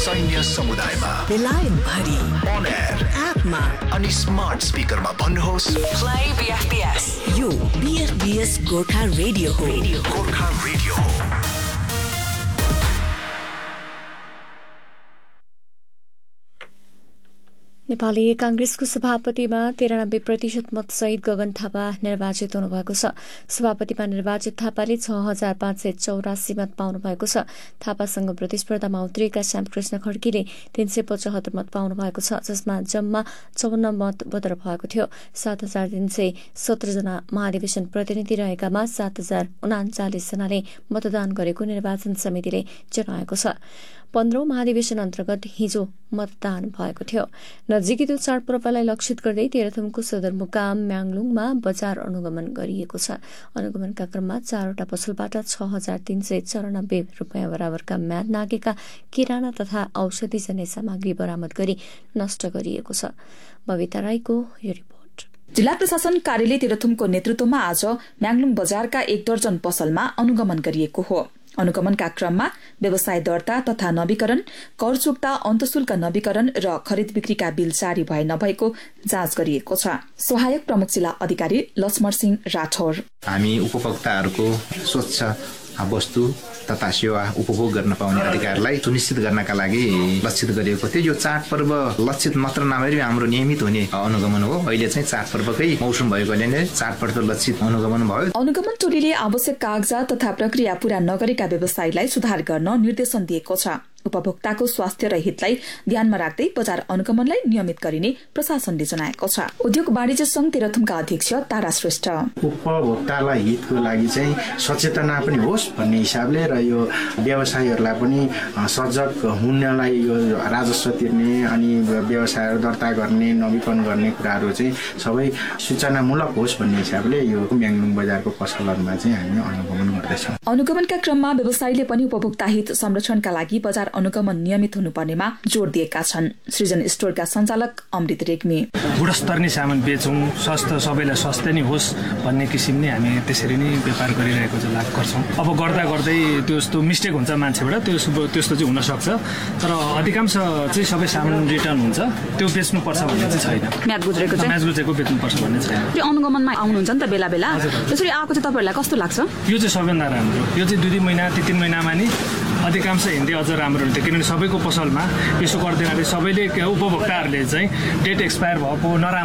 सैन्य समुदायमा, बेलायत भरि, on air, एपमा अनि स्मार्ट स्पिकरमा भन्नुहोस् Play BFBS. यो BFBS गोर्खा रेडियो हो। गोर्खा रेडियो हो। नेपाली कांग्रेसको सभापतिमा 93% मतसहित गगन थापा निर्वाचित हुनुभएको छ। सभापतिमा निर्वाचित थापाले 6584 मत पाउनु भएको छ। थापासँग प्रतिस्पर्धामा उत्रिएका श्यामकृष्ण खड्कीले 375 मत पाउनु भएको छ, जसमा जम्मा 54 मत बदर भएको थियो। 7317 जना महाधिवेशन प्रतिनिधि रहेकामा 7039 जनाले मतदान गरेको निर्वाचन समितिले जनाएको छ। 15औं महाधिवेशन अन्तर्गत हिजो मतदान भएको थियो। नजिकै चाडपर्वलाई लक्षित गर्दै तेह्रथुमको सदरमुकाम म्याङलुङमा बजार अनुगमन गरिएको छ। अनुगमनका क्रममा 4वटा पसलबाट 6394 रुपियाँ बराबरका म्याद नागेका किराना तथा औषधिजन्य सामग्री बरामद गरी नष्ट गरिएको छ। बबिता राईको यो रिपोर्ट। जिल्ला प्रशासन कार्यालय तेह्रथुमको नेतृत्वमा आज म्याङलुङ बजारका 1 दर्जन पसलमा अनुगमन गरिएको हो। अनुगमनका क्रममा व्यवसाय दर्ता तथा नवीकरण, कर चुक्ता, अन्तशुल्क नवीकरण र खरिद बिक्रीका बिल जारी भए नभएको जाँच गरिएको छ। सहायक प्रमुख जिल्ला अधिकारी लक्ष्मण सिंह राठौर, हामी उपभोक्ताहरूको स्वच्छ वस्तु तथा सेवा उपभोग गर्न पाउने अधिकारलाई सुनिश्चित गर्नका लागि लक्षित गरिएको थियो। यो चाडपर्व लक्षित मात्र नभएर हाम्रो नियमित हुने अनुगमन हो। अहिले चाहिँ चाडपर्वकै मौसम भएकोले नै चाडपर्व लक्षित अनुगमन भयो। अनुगमन टोलीले आवश्यक कागजात तथा प्रक्रिया पूरा नगरेका व्यवसायीलाई सुधार गर्न निर्देशन दिएको छ। उपभोक्ताको स्वास्थ्य र हितलाई ध्यानमा राख्दै बजार अनुगमनलाई नियमित गरिने प्रशासनले जनाएको छ। उद्योग वाणिज्य संघ तेह्रथुमका अध्यक्ष तारा श्रेष्ठ, उपभोक्तालाई हितको लागि चाहिँ सचेतना पनि होस् भन्ने हिसाबले र यो व्यवसायीहरूलाई पनि सजग हुनलाई यो राजस्व तिर्ने अनि व्यवसायहरू दर्ता गर्ने, नवीकरण गर्ने कुराहरू चाहिँ सबै सूचनामूलक होस् भन्ने हिसाबले यो म्याङलुङ बजारको पसलहरूमा चाहिँ हामी अनुगमन गर्दैछौँ। अनुगमनका क्रममा व्यवसायीले पनि उपभोक्ता हित संरक्षणका लागि बजार अनुगमन नियमित हुनुपर्नेमा जोड़ दिएका छन्। सृजन स्टोरका सञ्चालक अमृत रेग्मी, गुणस्तरनी सामान बेचौं, स्वस्थ सबैलाई स्वस्थ नै होस् भन्ने किसिमले हामी त्यसरी नै व्यापार गरिरहेको चाहिँ लाभ गर्छौं। अब गर्दा गर्दै त्यस्तो मिस्टेक हुन्छ मान्छेबाट, त्यस्तो चाहिँ हुन सक्छ, तर अधिकांश चाहिँ सबै सामान रिटर्न हुन्छ। त्यो बेच्नुपर्छ भन्ने चाहिँ छैन। म्याद गुज्रेको बेच्नुपर्छ भन्ने छैन। त्यो अनुगमनमा आउनुहुन्छ नि त बेला बेला, त्यसरी आएको चाहिँ तपाईहरुलाई कस्तो लाग्छ? यो चाहिँ सबैभन्दा राम्रो। यो चाहिँ 2 महिना 3 महिनामा नि अधिकांश हिँड्दै अझ राम्रो हुन्थ्यो, किनभने सबैको पसलमा यसो गर्दैन। सबैले उपभोक्ताहरूले चाहिँ डेट एक्सपायर भएको नराम्रो